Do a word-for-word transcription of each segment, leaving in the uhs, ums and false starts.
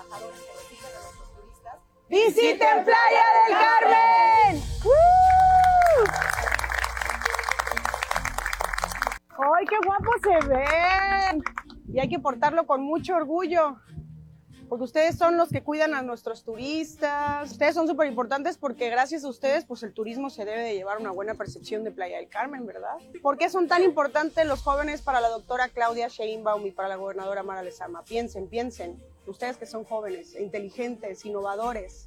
embajadores que reciben a nuestros turistas. ¡Visiten Playa del Carmen! ¡Uh! ¡Ay, qué guapos se ven! Y hay que portarlo con mucho orgullo, porque ustedes son los que cuidan a nuestros turistas. Ustedes son súper importantes porque gracias a ustedes pues el turismo se debe de llevar una buena percepción de Playa del Carmen, ¿verdad? ¿Por qué son tan importantes los jóvenes para la doctora Claudia Sheinbaum y para la gobernadora Mara Lezama? Piensen, piensen. Ustedes que son jóvenes, inteligentes, innovadores,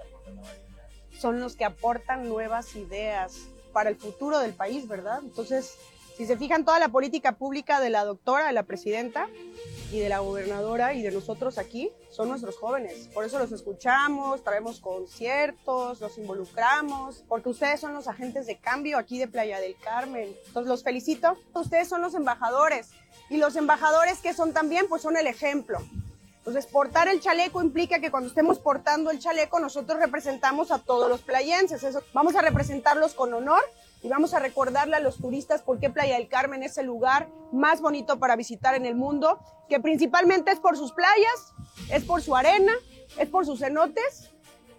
son los que aportan nuevas ideas para el futuro del país, ¿verdad? Entonces, si se fijan, toda la política pública de la doctora, de la presidenta y de la gobernadora y de nosotros aquí son nuestros jóvenes. Por eso los escuchamos, traemos conciertos, los involucramos, porque ustedes son los agentes de cambio aquí de Playa del Carmen. Entonces los felicito. Ustedes son los embajadores y los embajadores que son también, pues son el ejemplo. Entonces portar el chaleco implica que cuando estemos portando el chaleco nosotros representamos a todos los playenses. Eso, vamos a representarlos con honor y vamos a recordarle a los turistas por qué Playa del Carmen es el lugar más bonito para visitar en el mundo, que principalmente es por sus playas, es por su arena, es por sus cenotes,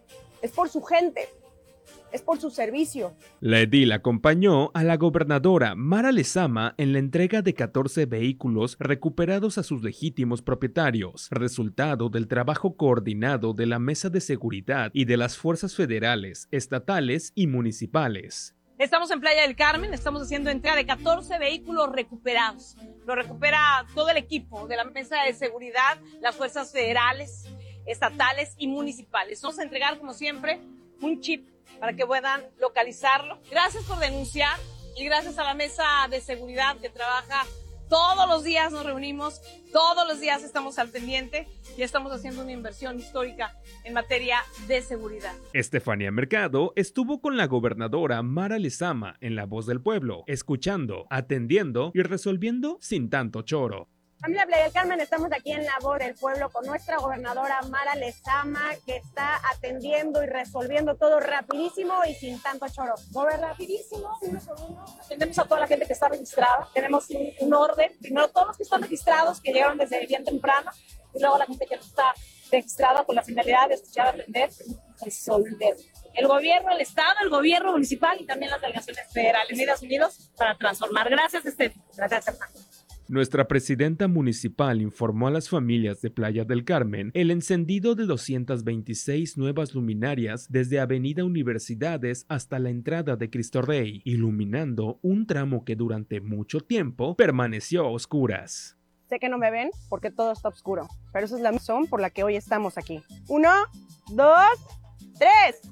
es por su gente, es por su servicio. La edil acompañó a la gobernadora Mara Lezama en la entrega de catorce vehículos recuperados a sus legítimos propietarios, resultado del trabajo coordinado de la Mesa de Seguridad y de las fuerzas federales, estatales y municipales. Estamos en Playa del Carmen, estamos haciendo entrega de catorce vehículos recuperados. Lo recupera todo el equipo de la Mesa de Seguridad, las fuerzas federales, estatales y municipales. Vamos a entregar, como siempre, un chip para que puedan localizarlo. Gracias por denunciar y gracias a la Mesa de Seguridad que trabaja todos los días, nos reunimos, todos los días estamos al pendiente y estamos haciendo una inversión histórica en materia de seguridad. Estefanía Mercado estuvo con la gobernadora Mara Lezama en La Voz del Pueblo, escuchando, atendiendo y resolviendo sin tanto choro. Familia Playa del Carmen, estamos aquí en La Voz del Pueblo con nuestra gobernadora Mara Lezama, que está atendiendo y resolviendo todo rapidísimo y sin tanto choro. Gober rapidísimo, uno por uno. Atendemos a toda la gente que está registrada. Tenemos un, un orden. Primero todos los que están registrados, que llegaron desde bien temprano, y luego la gente que no está registrada con la finalidad de escuchar, aprender, resolver. El gobierno, el Estado, el gobierno municipal y también las delegaciones federales, Unidas Unidos, para transformar. Gracias, Esther. Gracias, hermano. Nuestra presidenta municipal informó a las familias de Playa del Carmen el encendido de doscientas veintiséis nuevas luminarias desde Avenida Universidades hasta la entrada de Cristo Rey, iluminando un tramo que durante mucho tiempo permaneció a oscuras. Sé que no me ven porque todo está oscuro, pero esa es la razón por la que hoy estamos aquí. Uno, dos, tres.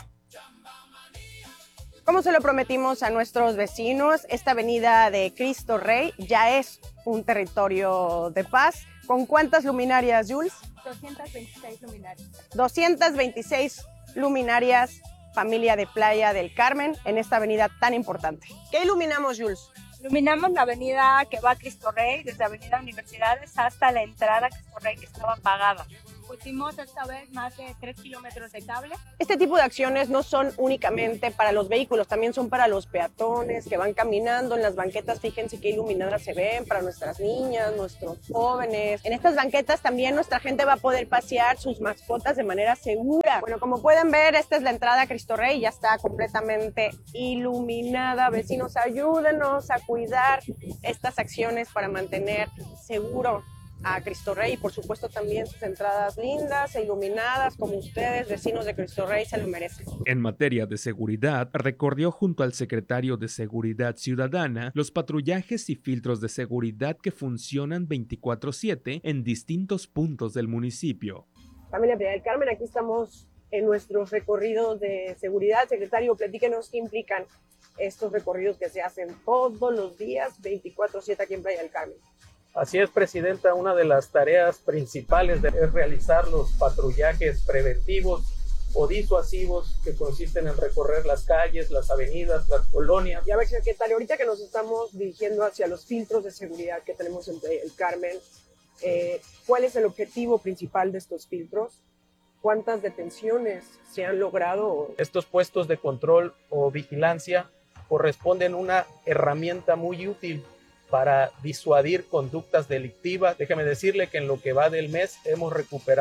Como se lo prometimos a nuestros vecinos, esta avenida de Cristo Rey ya es un territorio de paz. ¿Con cuántas luminarias, Jules? doscientas veintiséis luminarias. doscientas veintiséis luminarias, familia de Playa del Carmen, en esta avenida tan importante. ¿Qué iluminamos, Jules? Iluminamos la avenida que va a Cristo Rey, desde Avenida Universidades hasta la entrada a Cristo Rey, que estaba apagada. Pusimos esta vez más de tres kilómetros de cable. Este tipo de acciones no son únicamente para los vehículos, también son para los peatones que van caminando en las banquetas. Fíjense qué iluminadas se ven para nuestras niñas, nuestros jóvenes. En estas banquetas también nuestra gente va a poder pasear sus mascotas de manera segura. Bueno, como pueden ver, esta es la entrada a Cristo Rey, ya está completamente iluminada. Vecinos, ayúdenos a cuidar estas acciones para mantener seguro a Cristo Rey y por supuesto también sus entradas lindas e iluminadas, como ustedes, vecinos de Cristo Rey, se lo merecen. En materia de seguridad, recorrió junto al secretario de Seguridad Ciudadana los patrullajes y filtros de seguridad que funcionan veinticuatro siete en distintos puntos del municipio. Familia Playa del Carmen, aquí estamos en nuestros recorridos de seguridad. Secretario, platíquenos qué implican estos recorridos que se hacen todos los días, veinticuatro siete aquí en Playa del Carmen. Así es, Presidenta, una de las tareas principales de, es realizar los patrullajes preventivos o disuasivos que consisten en recorrer las calles, las avenidas, las colonias. Y a ver, secretario, ahorita que nos estamos dirigiendo hacia los filtros de seguridad que tenemos en Playa del Carmen, eh, ¿cuál es el objetivo principal de estos filtros? ¿Cuántas detenciones se han logrado? Estos puestos de control o vigilancia corresponden a una herramienta muy útil para disuadir conductas delictivas. Déjeme decirle que en lo que va del mes hemos recuperado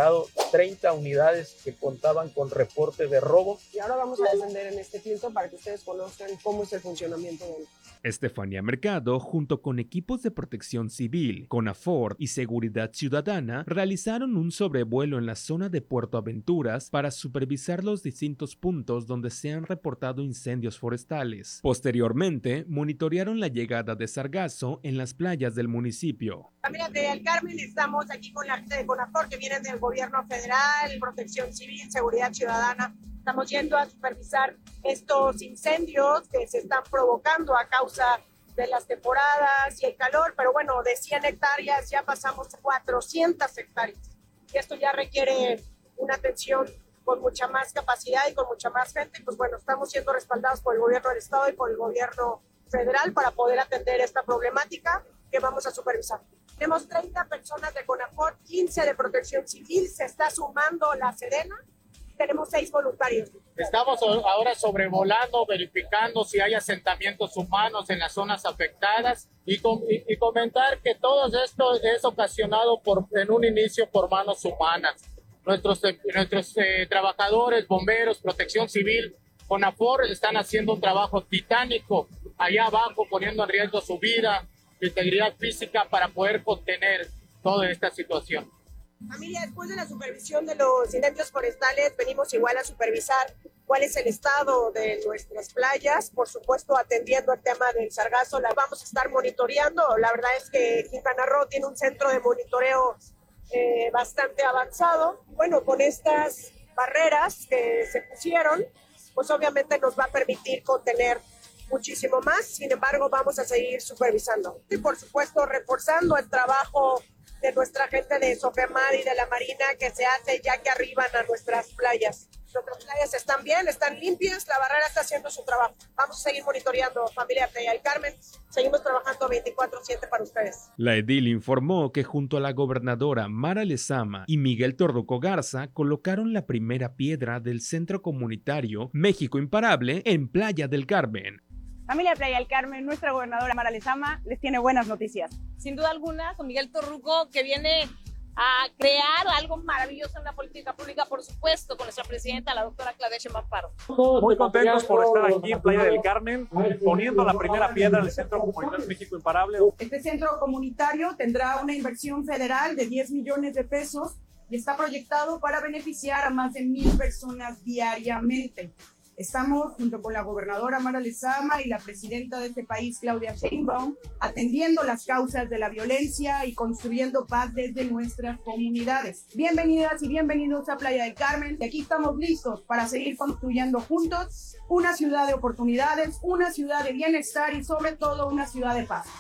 treinta unidades que contaban con reporte de robo. Y ahora vamos a descender en este filtro para que ustedes conozcan cómo es el funcionamiento de él. Estefanía Mercado, junto con equipos de protección civil, CONAFOR y Seguridad Ciudadana, realizaron un sobrevuelo en la zona de Puerto Aventuras para supervisar los distintos puntos donde se han reportado incendios forestales. Posteriormente, monitorearon la llegada de sargazo en las playas del municipio. Familia Playa del Carmen, estamos aquí con la gente de CONAFOR que vienen del gobierno federal, protección civil, seguridad ciudadana. Estamos yendo a supervisar estos incendios que se están provocando a causa de las temporadas y el calor, pero bueno, de cien hectáreas ya pasamos a cuatrocientas hectáreas. Y esto ya requiere una atención con mucha más capacidad y con mucha más gente. Pues bueno, estamos siendo respaldados por el gobierno del estado y por el gobierno federal para poder atender esta problemática que vamos a supervisar. Tenemos treinta personas de CONAFOR, quince de protección civil, se está sumando la Sedena. Tenemos seis voluntarios. Estamos ahora sobrevolando, verificando si hay asentamientos humanos en las zonas afectadas y, com y, y comentar que todo esto es ocasionado por, en un inicio por manos humanas. Nuestros, eh, nuestros eh, trabajadores, bomberos, protección civil, CONAFOR están haciendo un trabajo titánico allá abajo, poniendo en riesgo su vida, su integridad física para poder contener toda esta situación. Familia, después de la supervisión de los incendios forestales, venimos igual a supervisar cuál es el estado de nuestras playas, por supuesto atendiendo el tema del sargazo, la vamos a estar monitoreando. La verdad es que Quintana Roo tiene un centro de monitoreo eh, bastante avanzado. Bueno, con estas barreras que se pusieron, pues obviamente nos va a permitir contener muchísimo más. Sin embargo, vamos a seguir supervisando y por supuesto reforzando el trabajo de nuestra gente de Sofemar y de la Marina que se hace ya que arriban a nuestras playas. Nuestras playas están bien, están limpias, la barrera está haciendo su trabajo. Vamos a seguir monitoreando, familia Playa del Carmen. Seguimos trabajando veinticuatro siete para ustedes. La edil informó que junto a la gobernadora Mara Lezama y Miguel Torruco Garza colocaron la primera piedra del Centro Comunitario México Imparable en Playa del Carmen. Familia Playa del Carmen, nuestra gobernadora Mara Lezama les tiene buenas noticias. Sin duda alguna, con Miguel Torruco, que viene a crear algo maravilloso en la política pública, por supuesto, con nuestra presidenta, la doctora Claudia Sheinbaum Pardo. Muy contentos por estar aquí en Playa del Carmen, poniendo la primera piedra del Centro Comunitario México Imparable. Este centro comunitario tendrá una inversión federal de diez millones de pesos y está proyectado para beneficiar a más de mil personas diariamente. Estamos junto con la gobernadora Mara Lezama y la presidenta de este país, Claudia Sheinbaum, atendiendo las causas de la violencia y construyendo paz desde nuestras comunidades. Bienvenidas y bienvenidos a Playa del Carmen. Y aquí estamos listos para seguir construyendo juntos una ciudad de oportunidades, una ciudad de bienestar y sobre todo una ciudad de paz.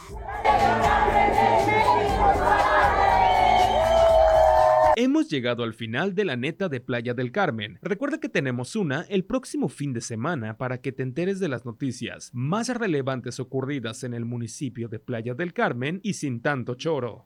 Hemos llegado al final de la neta de Playa del Carmen. Recuerda que tenemos una el próximo fin de semana para que te enteres de las noticias más relevantes ocurridas en el municipio de Playa del Carmen y sin tanto choro.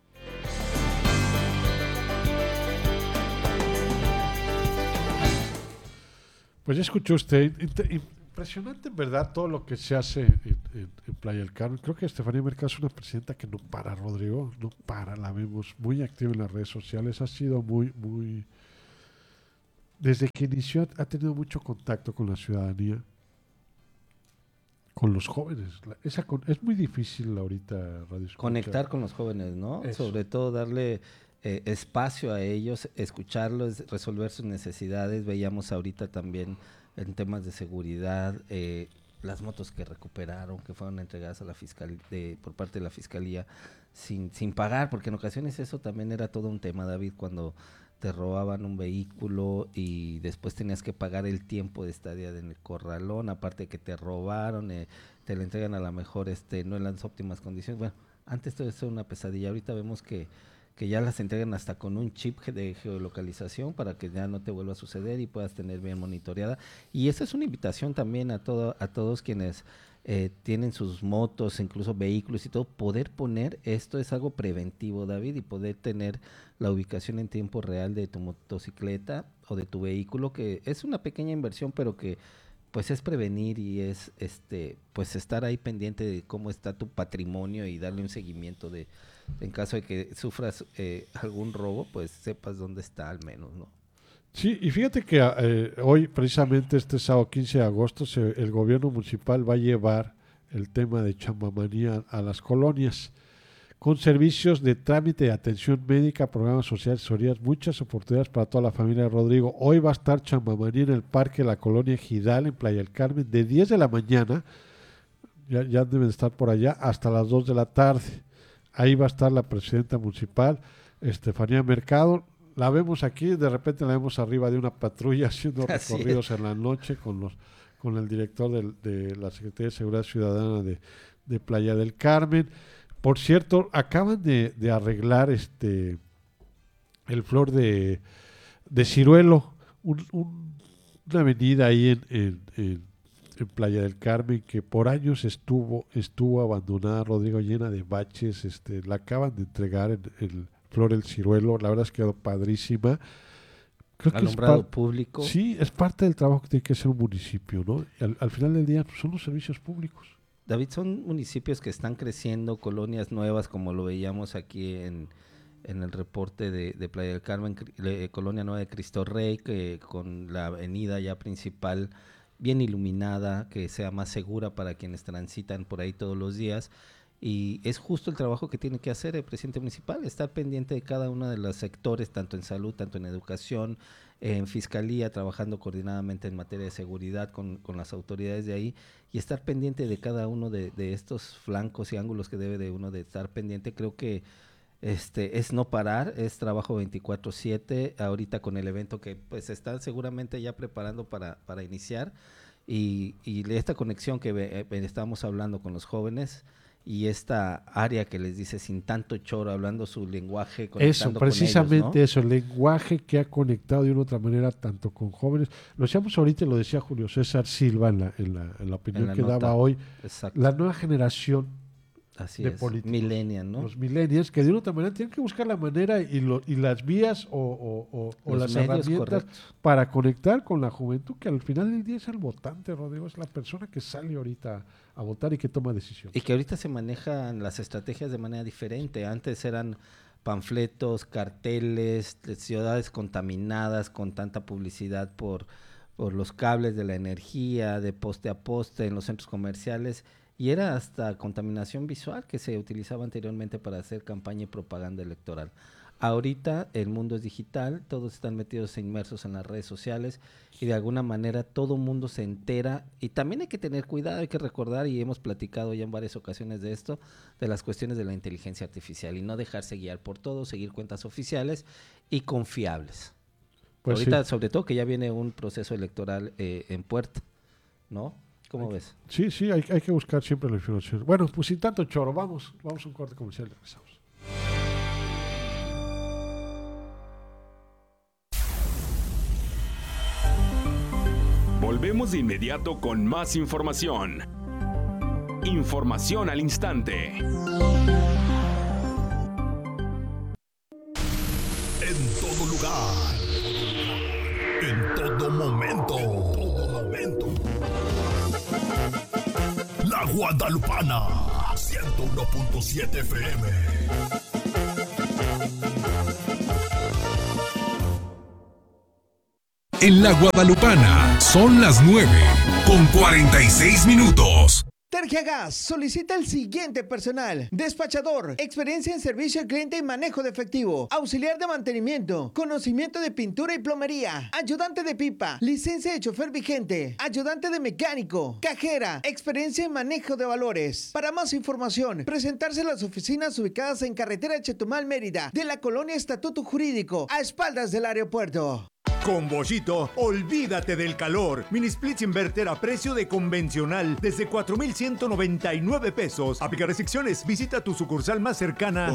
Pues ya escuchó usted, impresionante en verdad todo lo que se hace en, en, en Playa del Carmen. Creo que Estefanía Mercado es una presidenta que no para, Rodrigo, no para, la vemos muy activa en las redes sociales, ha sido muy, muy... Desde que inició ha tenido mucho contacto con la ciudadanía, con los jóvenes. Esa con, es muy difícil ahorita, Radio Escucha. Conectar con los jóvenes, ¿no? Eso. Sobre todo darle eh, espacio a ellos, escucharlos, resolver sus necesidades. Veíamos ahorita también en temas de seguridad, eh, las motos que recuperaron, que fueron entregadas a la fiscal de, por parte de la fiscalía sin, sin pagar, porque en ocasiones eso también era todo un tema, David, cuando te robaban un vehículo y después tenías que pagar el tiempo de estadía en el corralón, aparte que te robaron, eh, te lo entregan a lo mejor este, no en las óptimas condiciones. Bueno, antes todo eso era una pesadilla, ahorita vemos que que ya las entregan hasta con un chip de geolocalización para que ya no te vuelva a suceder y puedas tener bien monitoreada. Y esa es una invitación también a todo, a todos quienes eh, tienen sus motos, incluso vehículos y todo, poder poner, esto es algo preventivo, David, y poder tener la ubicación en tiempo real de tu motocicleta o de tu vehículo, que es una pequeña inversión, pero que pues es prevenir y es este pues estar ahí pendiente de cómo está tu patrimonio y darle un seguimiento de, en caso de que sufras eh, algún robo, pues sepas dónde está al menos, ¿no? Sí, y fíjate que eh, hoy, precisamente este sábado quince de agosto, se, el gobierno municipal va a llevar el tema de chambamanía a las colonias, con servicios de trámite de atención médica, programas sociales, asesorías, muchas oportunidades para toda la familia de Rodrigo. Hoy va a estar chambamanía en el Parque de la Colonia Ejidal, en Playa del Carmen, de diez de la mañana, ya, ya deben estar por allá, hasta las dos de la tarde. Ahí va a estar la presidenta municipal, Estefanía Mercado. La vemos aquí, de repente la vemos arriba de una patrulla haciendo Así recorridos es. en la noche con los con el director del, de la Secretaría de Seguridad Ciudadana de, de Playa del Carmen. Por cierto, acaban de, de arreglar este el flor de, de Ciruelo, un, un, una avenida ahí en, en, en, en Playa del Carmen que por años estuvo estuvo abandonada, Rodrigo, llena de baches. Este, la acaban de entregar en el Flor el Ciruelo, la verdad es que quedó padrísima. Creo Alumbrado que es par- público. Sí, es parte del trabajo que tiene que hacer un municipio, ¿no? Y al, al final del día pues, son los servicios públicos. David, son municipios que están creciendo, colonias nuevas, como lo veíamos aquí en, en el reporte de, de Playa del Carmen, cri- le- Colonia Nueva de Cristo Rey, que con la avenida ya principal bien iluminada, que sea más segura para quienes transitan por ahí todos los días. Y es justo el trabajo que tiene que hacer el presidente municipal, estar pendiente de cada uno de los sectores, tanto en salud, tanto en educación, en fiscalía, trabajando coordinadamente en materia de seguridad con, con las autoridades de ahí, y estar pendiente de cada uno de, de estos flancos y ángulos que debe de uno de estar pendiente. Creo que este es no parar, es trabajo veinticuatro siete, ahorita con el evento que pues están seguramente ya preparando para, para iniciar, y, y esta conexión que eh, estábamos hablando con los jóvenes, y esta área que les dice sin tanto choro, hablando su lenguaje, Eso, conectando precisamente con ellos, ¿no? eso, el lenguaje que ha conectado de una u otra manera tanto con jóvenes. Lo decíamos ahorita, lo decía Julio César Silva en la, en la, en la opinión En la que nota. daba hoy. Exacto. La nueva generación Así de es, políticos, millennial, ¿no? los millennials, que de una u otra manera tienen que buscar la manera y, lo, y las vías o, o, o, o Los las medios, herramientas correcto. para conectar con la juventud, que al final del día es el votante, Rodrigo, es la persona que sale ahorita a votar y que toma decisiones. Y que ahorita se manejan las estrategias de manera diferente. Antes eran panfletos, carteles, de ciudades contaminadas con tanta publicidad por, por los cables de la energía, de poste a poste en los centros comerciales, y era hasta contaminación visual que se utilizaba anteriormente para hacer campaña y propaganda electoral. Ahorita el mundo es digital, todos están metidos e inmersos en las redes sociales, y de alguna manera todo mundo se entera, y también hay que tener cuidado, hay que recordar, y hemos platicado ya en varias ocasiones de esto, de las cuestiones de la inteligencia artificial, y no dejarse guiar por todo, seguir cuentas oficiales y confiables. Pues Ahorita, sí. sobre todo que ya viene un proceso electoral eh, en puerta, ¿no? ¿Cómo Hay- ves? Sí, sí, hay, hay que buscar siempre la información. Bueno, pues sin tanto choro, vamos, vamos a un corte comercial y regresamos. Volvemos de inmediato con más información. Información al instante. En todo lugar. En todo momento. En todo momento. La Guadalupana. ciento uno punto siete F M. En la Guadalupana son las nueve con cuarenta y seis minutos. Tergiagas solicita el siguiente personal: despachador, experiencia en servicio al cliente y manejo de efectivo, auxiliar de mantenimiento, conocimiento de pintura y plomería, ayudante de pipa, licencia de chofer vigente, ayudante de mecánico, cajera, experiencia en manejo de valores. Para más información, presentarse en las oficinas ubicadas en carretera Chetumal, Mérida, de la colonia Estatuto Jurídico, a espaldas del aeropuerto. Con Bollito, olvídate del calor. Mini splits inverter a precio de convencional desde cuatro mil ciento noventa y nueve pesos. Aplica restricciones. Visita tu sucursal más cercana.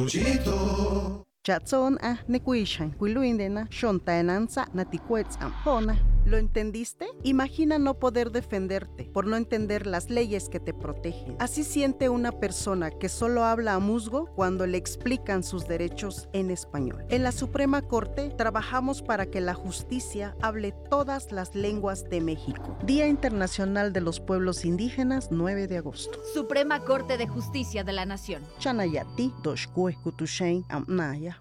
Bollito. Chatson ah nekuishan kuiluindena shontaenanza natikwets ampona. ¿Lo entendiste? Imagina no poder defenderte por no entender las leyes que te protegen. Así siente una persona que solo habla a musgo cuando le explican sus derechos en español. En la Suprema Corte trabajamos para que la justicia hable todas las lenguas de México. Día Internacional de los Pueblos Indígenas, nueve de agosto. Suprema Corte de Justicia de la Nación. Chanayati, Doshkue, Kutushain, Amnaya.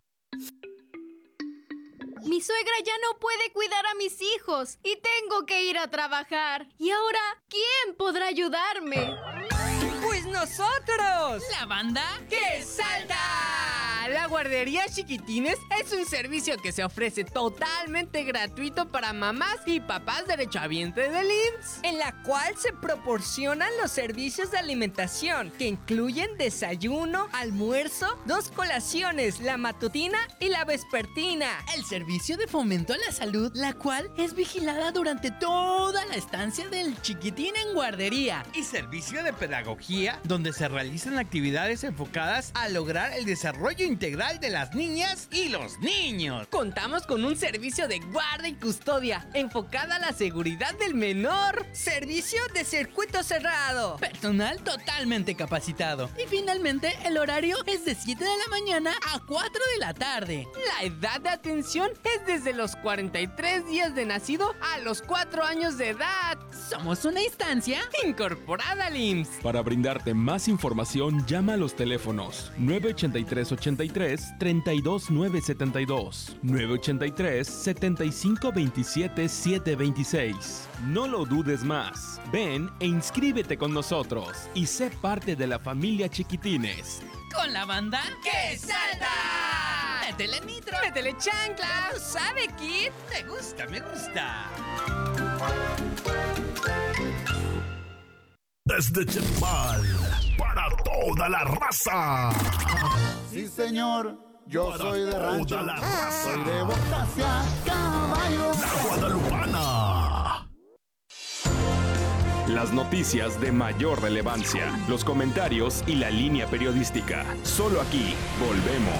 Mi suegra ya no puede cuidar a mis hijos y tengo que ir a trabajar. ¿Y ahora quién podrá ayudarme? ¡Pues nosotros! ¡La banda que salta! La guardería Chiquitines es un servicio que se ofrece totalmente gratuito para mamás y papás derechohabientes del I M S S, en la cual se proporcionan los servicios de alimentación que incluyen desayuno, almuerzo, dos colaciones, la matutina y la vespertina. El servicio de fomento a la salud, la cual es vigilada durante toda la estancia del chiquitín en guardería. Y servicio de pedagogía, donde se realizan actividades enfocadas a lograr el desarrollo integral de las niñas y los niños. Contamos con un servicio de guarda y custodia enfocada a la seguridad del menor. Servicio de circuito cerrado. Personal totalmente capacitado. Y finalmente el horario es de siete de la mañana a cuatro de la tarde. La edad de atención es desde los cuarenta y tres días de nacido a los cuatro años de edad. Somos una instancia incorporada al I M S S. Para brindarte más información, llama a los teléfonos nueve ochenta y tres, ochenta y tres, treinta y dos, nueve setenta y dos, nueve ochenta y tres, setenta y cinco, veintisiete, setecientos veintiséis. No lo dudes más. Ven e inscríbete con nosotros y sé parte de la familia Chiquitines. Con la banda que salta. Métele nitro. Métele chancla. ¿Tú sabes, Kid? Me gusta, me gusta. Desde Chetumal, para toda la raza. Sí, señor, yo para soy de rancho. Toda la raza. Soy de boca hacia caballo. La Guadalupana. Las noticias de mayor relevancia, los comentarios y la línea periodística. Solo aquí volvemos.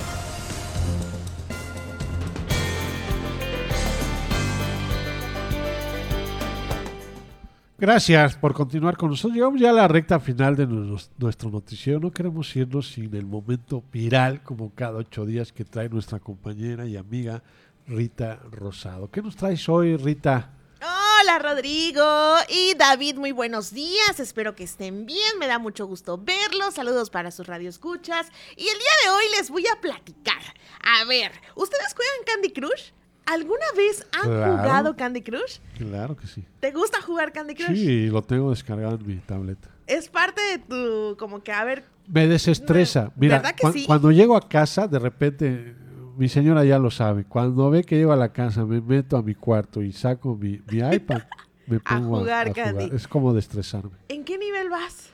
Gracias por continuar con nosotros. Llegamos ya a la recta final de nuestro noticiero. No queremos irnos sin el momento viral, como cada ocho días, que trae nuestra compañera y amiga Rita Rosado. ¿Qué nos traes hoy, Rita? Hola, Rodrigo y David, muy buenos días. Espero que estén bien. Me da mucho gusto verlos. Saludos para sus radioescuchas. Y el día de hoy les voy a platicar. A ver, ¿ustedes juegan Candy Crush? ¿Alguna vez han Claro. jugado Candy Crush? Claro que sí. ¿Te gusta jugar Candy Crush? Sí, lo tengo descargado en mi tableta. Es parte de tu, como que, a ver... Me desestresa. Mira, ¿verdad que cu- sí? cuando llego a casa, de repente, mi señora ya lo sabe. Cuando ve que llego a la casa, me meto a mi cuarto y saco mi, mi iPad, me A pongo a, jugar a jugar. Candy. Es como destresarme. ¿En qué nivel vas?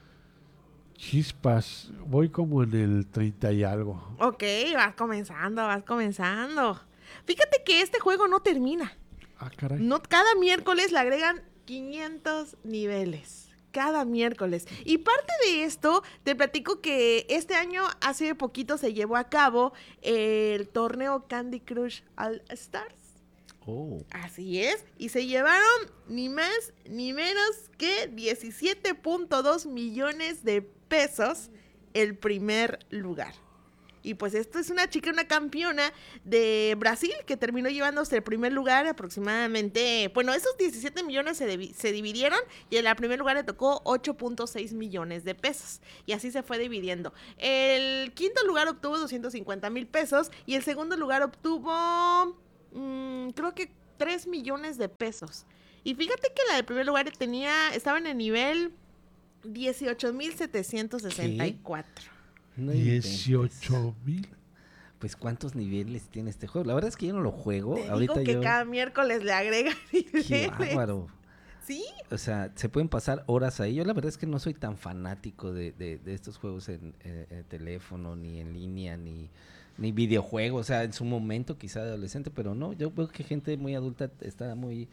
Chispas, voy como en el treinta y algo. Ok, vas comenzando, vas comenzando. Fíjate que este juego no termina. Ah, caray. No, cada miércoles le agregan quinientos niveles. Cada miércoles. Y parte de esto, te platico que este año, hace poquito, se llevó a cabo el torneo Candy Crush All Stars. Oh. Así es. Y se llevaron ni más ni menos que diecisiete punto dos millones de pesos el primer lugar. Y pues esto es una chica, una campeona de Brasil que terminó llevándose el primer lugar aproximadamente. Bueno, esos diecisiete millones se, devi- se dividieron y en el primer lugar le tocó ocho punto seis millones de pesos. Y así se fue dividiendo. El quinto lugar obtuvo doscientos cincuenta mil pesos y el segundo lugar obtuvo, mmm, creo que tres millones de pesos. Y fíjate que la del primer lugar tenía, estaba en el nivel dieciocho mil setecientos sesenta y cuatro. No dieciocho mil. Pues cuántos niveles tiene este juego. La verdad es que yo no lo juego. Te Ahorita digo que yo. cada miércoles le agregan niveles. Qué bárbaro. ¿Sí? O sea, se pueden pasar horas ahí. Yo la verdad es que no soy tan fanático de, de, de estos juegos en, en, en teléfono, ni en línea, ni, ni videojuegos. O sea, en su momento quizá adolescente, pero no. Yo veo que gente muy adulta está muy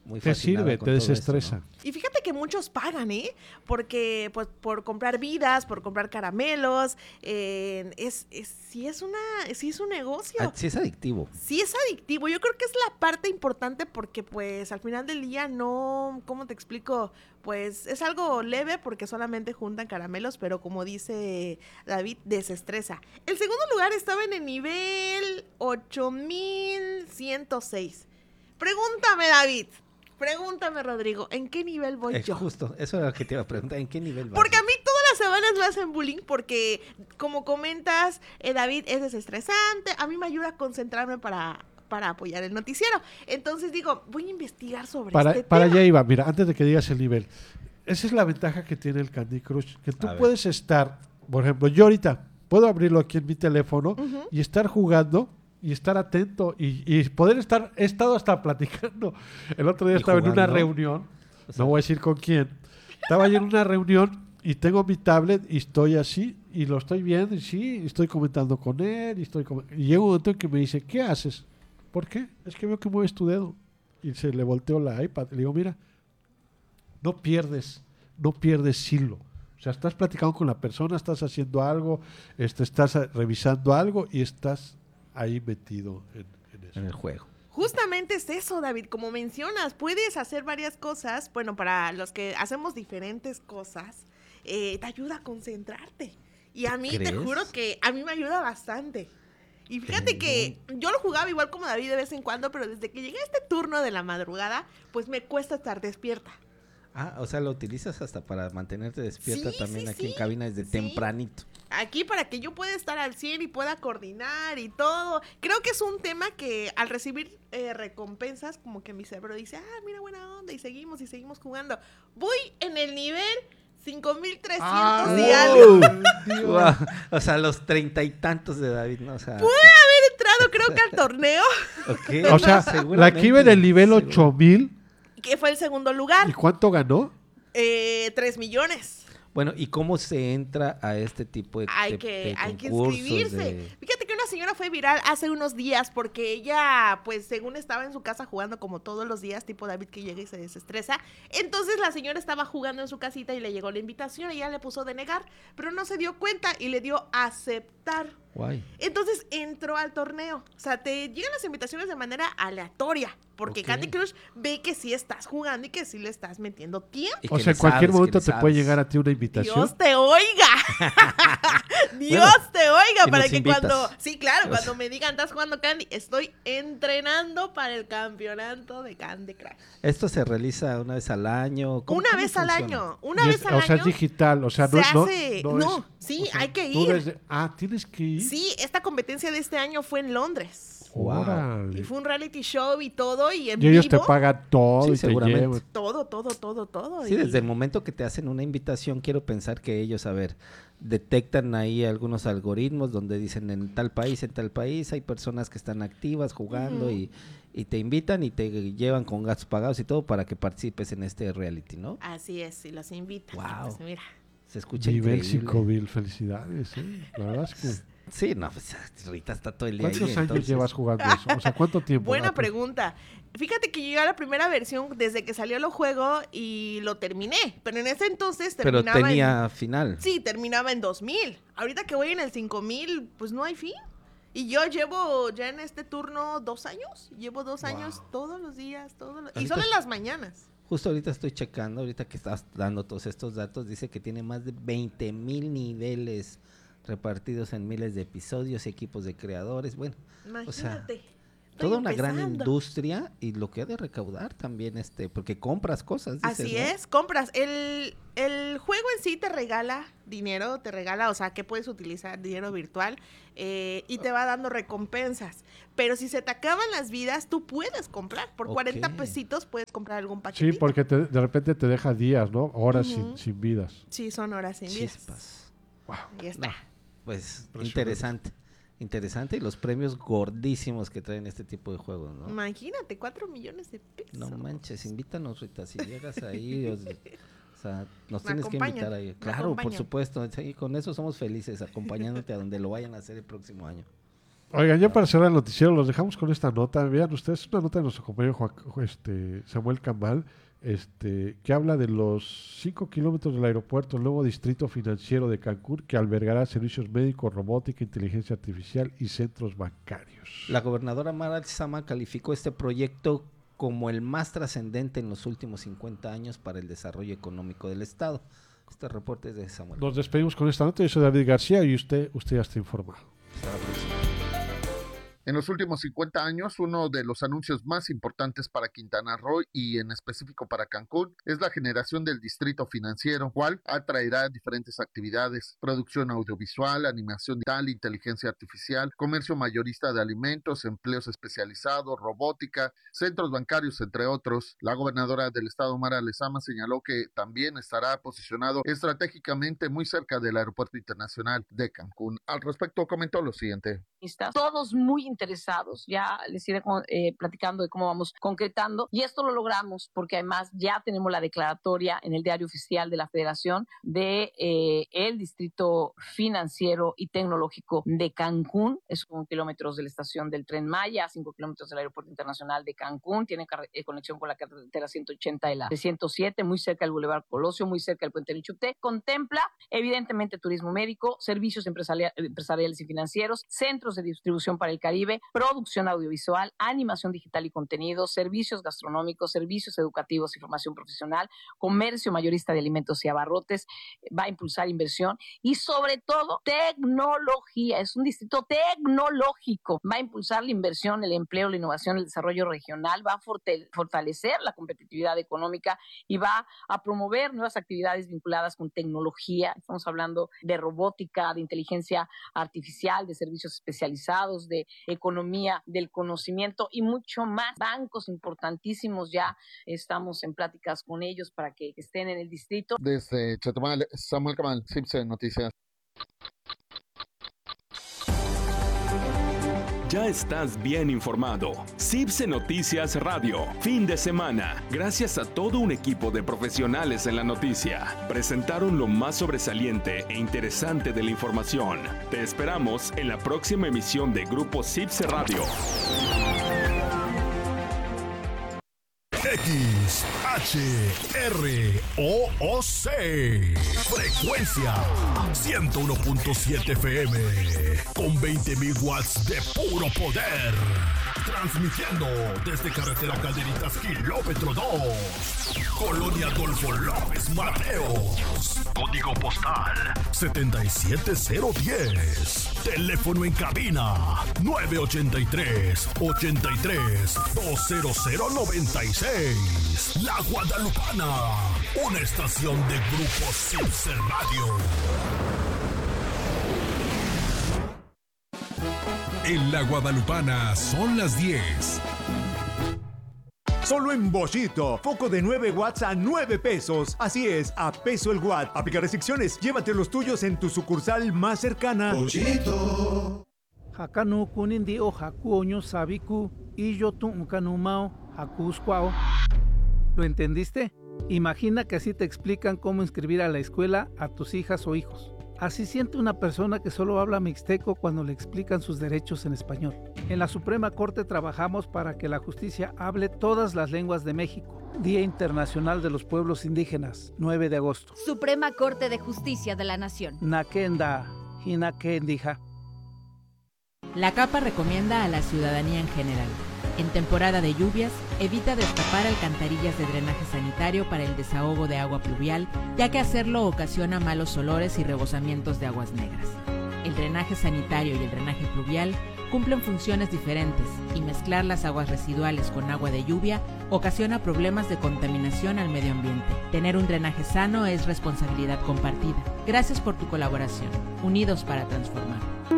muy Te fascinada sirve, con te todo esto, desestresa. ¿no? Y fíjate que muchos pagan, ¿eh? Porque pues, por comprar vidas, por comprar caramelos, eh, es, es, sí, es una, sí es un negocio. Ah, sí es adictivo. Sí es adictivo, yo creo que es la parte importante porque pues al final del día no, ¿cómo te explico? Pues es algo leve porque solamente juntan caramelos, pero como dice David, desestresa. El segundo lugar estaba en el nivel ocho mil ciento seis. Pregúntame, David. Pregúntame, Rodrigo, ¿en qué nivel voy Eh, yo? Justo, eso era lo que te iba a preguntar, ¿en qué nivel vas? Porque a mí todas las semanas me hacen bullying porque, como comentas, eh, David, es desestresante, a mí me ayuda a concentrarme para, para apoyar el noticiero. Entonces digo, voy a investigar sobre Para, este para tema. allá iba, mira, antes de que digas el nivel. Esa es la ventaja que tiene el Candy Crush, que tú A ver. puedes estar, por ejemplo, yo ahorita puedo abrirlo aquí en mi teléfono Ujú. y estar jugando y estar atento y, y poder estar, he estado hasta platicando. El otro día Y estaba en una jugando. reunión, O sea, no voy a decir con quién, estaba yo en una reunión y tengo mi tablet y estoy así y lo estoy viendo y sí, y estoy comentando con él y estoy com- y llega un momento en que me dice, ¿qué haces? ¿Por qué? Es que veo que mueves tu dedo. Y se le volteó la iPad. Le digo, mira, no pierdes, no pierdes hilo. O sea, estás platicando con la persona, estás haciendo algo, este, estás a- revisando algo y estás ahí metido en, en eso. En el juego. Justamente es eso, David, como mencionas, puedes hacer varias cosas, bueno, para los que hacemos diferentes cosas, eh, te ayuda a concentrarte. Y a mí te ¿Crees? juro que a mí me ayuda bastante. Y fíjate que yo lo jugaba igual como David de vez en cuando, pero desde que llegué a este turno de la madrugada, pues me cuesta estar despierta. Ah, o sea, lo utilizas hasta para mantenerte despierta Sí, también sí, aquí en sí, cabina desde sí. tempranito. Aquí para que yo pueda estar al cien y pueda coordinar y todo. Creo que es un tema que al recibir eh, recompensas, como que mi cerebro dice, ah, mira, buena onda, y seguimos y seguimos jugando. Voy en el nivel cinco mil trescientos Ah, y wow. algo. Guau, o sea, los treinta y tantos de David, ¿no? O sea, Pude haber entrado, creo que al torneo, ok, O sea, la que iba en el nivel ocho mil, que fue el segundo lugar, ¿y cuánto ganó? eh, tres millones. Bueno, ¿y cómo se entra a este tipo de, Hay de- que, de hay que concursos, inscribirse. de- Fíjate que una señora fue viral hace unos días porque ella, pues según estaba en su casa jugando como todos los días, tipo David que llega y se desestresa. Entonces la señora estaba jugando en su casita y le llegó la invitación y ella le puso denegar, pero no se dio cuenta y le dio aceptar. Guay. Entonces entró al torneo. O sea, te llegan las invitaciones de manera aleatoria. Porque Ok. Candy Crush ve que sí estás jugando y que sí le estás metiendo tiempo. Y O que sea, le en cualquier sabes, que momento le te puede sabes. llegar a ti una invitación. Dios te oiga. Dios Bueno, te oiga y para nos que invitas. cuando, sí, claro, O cuando sea. me digan, estás jugando Candy, estoy entrenando para el campeonato de Candy Crush. ¿Esto se realiza una vez al año? ¿Cómo- Una cómo vez al funciona? año, una Y vez es- al o año. sea, es digital, o sea, no, se no, hace- no, no, es- sí, o sea, hay que tú ir. desde- ah, tienes que ir. Sí, esta competencia de este año fue en Londres. Órale. Y fue un reality show y todo, y en Y ellos te vivo, pagan todo Sí, y te seguramente. llevan. todo, todo, todo, todo. Sí, y- desde el momento que te hacen una invitación, quiero pensar que ellos, a ver, detectan ahí algunos algoritmos donde dicen en tal país, en tal país, hay personas que están activas jugando Ujú. y, y te invitan y te llevan con gastos pagados y todo para que participes en este reality, ¿no? Así es, y los invitan. Wow. Pues mira. Se escucha Nivel increíble. cinco mil, felicidades, ¿eh? La verdad es que... Sí, no, pues Rita está todo el día ahí. ¿Cuántos años entonces- llevas jugando eso? O sea, ¿cuánto tiempo? Buena Ah, pues, pregunta. Fíjate que yo a la primera versión desde que salió el juego y lo terminé, pero en ese entonces Pero terminaba tenía en... final. Sí, terminaba en dos mil. Ahorita que voy en el cinco mil, pues no hay fin. Y yo llevo ya en este turno dos años. Llevo dos años todos los días, todos los... Y Ahorita solo en es- las mañanas. Justo ahorita estoy checando, ahorita que estás dando todos estos datos, dice que tiene más de veinte mil niveles repartidos en miles de episodios y equipos de creadores. Bueno, o sea, Imagínate. toda una gran empezando. industria y lo que ha de recaudar también, este, porque compras cosas. dices, Así ¿no? es, compras. El, el juego en sí te regala dinero, te regala, o sea, que puedes utilizar dinero virtual eh, y te va dando recompensas. Pero si se te acaban las vidas, tú puedes comprar. Por cuarenta Ok. pesitos puedes comprar algún paquetito. Sí, porque te- de repente te deja días, ¿no? Horas Ujú. sin, sin vidas. Sí, son horas sin vidas. Chispas. Y está. No, pues Impresionante. interesante. Interesante y los premios gordísimos que traen este tipo de juegos, ¿no? Imagínate, cuatro millones de pesos. No manches, invítanos, Rita, si llegas ahí, o, o sea, nos Me tienes que acompañan, invitar ahí. me Claro, por acompañan. supuesto, sí, con eso somos felices, acompañándote a donde lo vayan a hacer el próximo año. Oigan, ya para cerrar el noticiero, los dejamos con esta nota. Vean ustedes, una nota de nuestro compañero Juan, este, Samuel Camal, este, que habla de los cinco kilómetros del aeropuerto, el nuevo distrito financiero de Cancún, que albergará servicios médicos, robótica, inteligencia artificial y centros bancarios. La gobernadora Mara Lezama calificó este proyecto como el más trascendente en los últimos cincuenta años para el desarrollo económico del Estado. Este reporte es de Samuel. Nos despedimos con esta nota. Yo soy David García y usted, usted ya está informado. Hasta la próxima. En los últimos cincuenta años, uno de los anuncios más importantes para Quintana Roo y en específico para Cancún es la generación del distrito financiero, cual atraerá diferentes actividades: producción audiovisual, animación digital, inteligencia artificial, comercio mayorista de alimentos, empleos especializados, robótica, centros bancarios, entre otros. La gobernadora del estado, Mara Lezama, señaló que también estará posicionado estratégicamente muy cerca del Aeropuerto Internacional de Cancún. Al respecto, comentó lo siguiente. Todos muy interesados, ya les iré eh, platicando de cómo vamos concretando, y esto lo logramos porque además ya tenemos la declaratoria en el diario oficial de la Federación de eh, el Distrito Financiero y Tecnológico de Cancún. Es un kilómetros de la estación del Tren Maya, cinco kilómetros del Aeropuerto Internacional de Cancún, tiene eh, conexión con la carretera ciento ochenta y la ciento siete, muy cerca del Boulevard Colosio, muy cerca del Puente Nichupté. Contempla evidentemente turismo médico, servicios empresarial, empresariales y financieros, centros de distribución para el Caribe, producción audiovisual, animación digital y contenido, servicios gastronómicos, servicios educativos y formación profesional, comercio mayorista de alimentos y abarrotes. Va a impulsar inversión y sobre todo tecnología. Es un distrito tecnológico. Va a impulsar la inversión, el empleo, la innovación, el desarrollo regional, va a fortalecer la competitividad económica y va a promover nuevas actividades vinculadas con tecnología. Estamos hablando de robótica, de inteligencia artificial, de servicios especializados, de economía del conocimiento y mucho más. Bancos importantísimos, ya estamos en pláticas con ellos para que estén en el distrito. Desde Chetumal, Samuel Camal, C I B S E Noticias. Ya estás bien informado. C I B S E Noticias Radio, fin de semana. Gracias a todo un equipo de profesionales en la noticia. Presentaron lo más sobresaliente e interesante de la información. Te esperamos en la próxima emisión de Grupo C I B S E Radio. X, H, R, O, O, C. Frecuencia ciento uno punto siete F M. Con veinte mil watts de puro poder. Transmitiendo desde carretera Calderitas, kilómetro dos. Colonia Adolfo López Mateos. Código postal setenta y siete cero diez. Teléfono en cabina nueve ochenta y tres, ochenta y tres, veintidós noventa y seis. La Guadalupana, una estación de Grupo C I B S E Radio. En La Guadalupana son las diez. Solo en Boschito, foco de nueve watts a nueve pesos. Así es, a peso el watt. Aplica restricciones, llévate los tuyos en tu sucursal más cercana. Boschito. Hakanu kunindi o hakuoño sabiku y yo tu ukanumao hakuskwao. ¿Lo entendiste? Imagina que así te explican cómo inscribir a la escuela a tus hijas o hijos. Así siente una persona que solo habla mixteco cuando le explican sus derechos en español. En la Suprema Corte trabajamos para que la justicia hable todas las lenguas de México. Día Internacional de los Pueblos Indígenas, nueve de agosto. Suprema Corte de Justicia de la Nación. Nakenda, Hinakendija. La CAPA recomienda a la ciudadanía en general: en temporada de lluvias, evita destapar alcantarillas de drenaje sanitario para el desahogo de agua pluvial, ya que hacerlo ocasiona malos olores y rebosamientos de aguas negras. El drenaje sanitario y el drenaje pluvial cumplen funciones diferentes y mezclar las aguas residuales con agua de lluvia ocasiona problemas de contaminación al medio ambiente. Tener un drenaje sano es responsabilidad compartida. Gracias por tu colaboración. Unidos para transformar.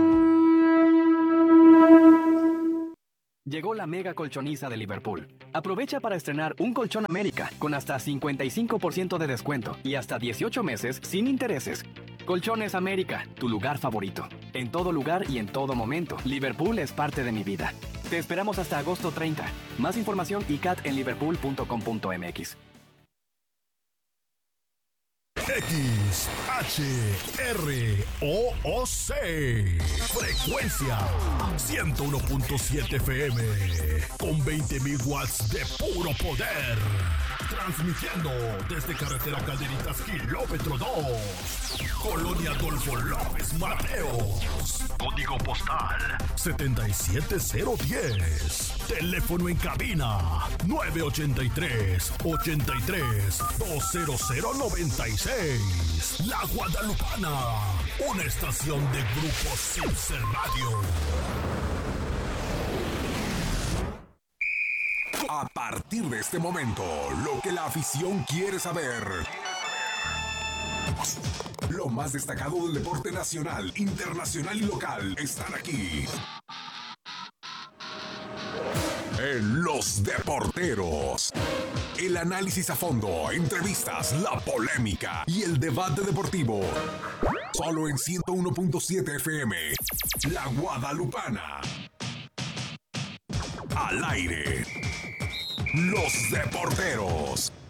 Llegó la mega colchoniza de Liverpool. Aprovecha para estrenar un colchón América con hasta cincuenta y cinco por ciento de descuento y hasta dieciocho meses sin intereses. Colchones América, tu lugar favorito. En todo lugar y en todo momento, Liverpool es parte de mi vida. Te esperamos hasta agosto treinta. Más información y cat en liverpool punto com punto m x. X, H, R, O, O, C. Frecuencia ciento uno punto siete F M. Con veinte mil watts de puro poder. Transmitiendo desde carretera Calderitas, kilómetro dos. Colonia Adolfo López Mateos. Código postal setenta y siete cero diez. Teléfono en cabina nueve ochenta y tres, ochenta y tres, dos cero cero noventa y seis. La Guadalupana, una estación de Grupo Silce Radio. A partir de este momento, lo que la afición quiere saber. Lo más destacado del deporte nacional, internacional y local están aquí. En Los Deporteros. El análisis a fondo, entrevistas, la polémica y el debate deportivo. Solo en ciento uno punto siete F M. La Guadalupana. Al aire. Los Deporteros.